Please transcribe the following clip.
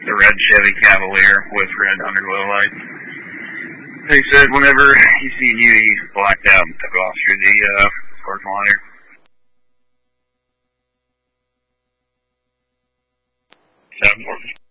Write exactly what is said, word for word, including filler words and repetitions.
the red Chevy Cavalier with red underglow lights. He said whenever he seen you, he blacked out and took off through the uh, parking lot here. Seven.